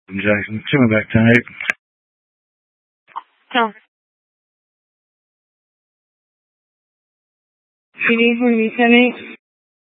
Jackson, tell me back tonight. Oh. You need for me tonight?